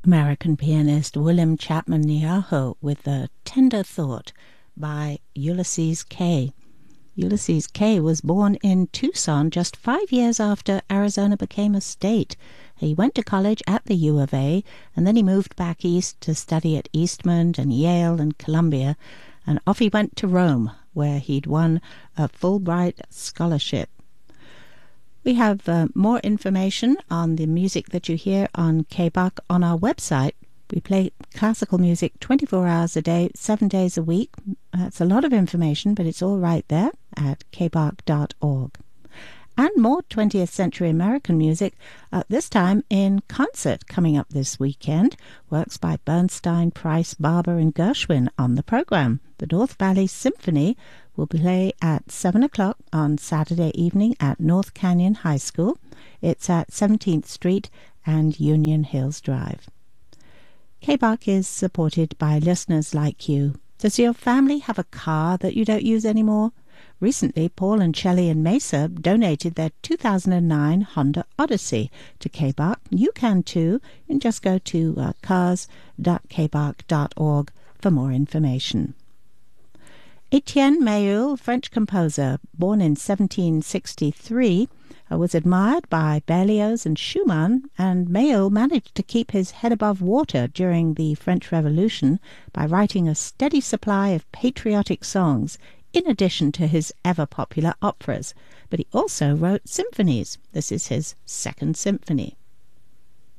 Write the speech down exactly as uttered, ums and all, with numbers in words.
American pianist William Chapman Niaho with a Tender Thought by Ulysses Kay. Ulysses Kay was born in Tucson just five years after Arizona became a state. He went to college at the U of A, and then he moved back east to study at Eastman and Yale and Columbia, and off he went to Rome, where he'd won a Fulbright scholarship. We have uh, more information on the music that you hear on K B A C on our website. We play classical music twenty-four hours a day, seven days a week. That's a lot of information, but it's all right there at k b a c dot org. And more twentieth century American music, uh, this time in concert coming up this weekend. Works by Bernstein, Price, Barber and Gershwin on the program. The North Valley Symphony will play at seven o'clock on Saturday evening at North Canyon High School. It's at seventeenth Street and Union Hills Drive. K B A C is supported by listeners like you. Does your family have a car that you don't use anymore? Recently, Paul and Shelley in Mesa donated their two thousand nine Honda Odyssey to K B A C. You can too. You can just go to uh, cars dot k b a c dot org for more information. Etienne Méhul, French composer, born in seventeen sixty-three, uh, was admired by Berlioz and Schumann, and Méhul managed to keep his head above water during the French Revolution by writing a steady supply of patriotic songs, in addition to his ever-popular operas. But he also wrote symphonies. This is his second symphony.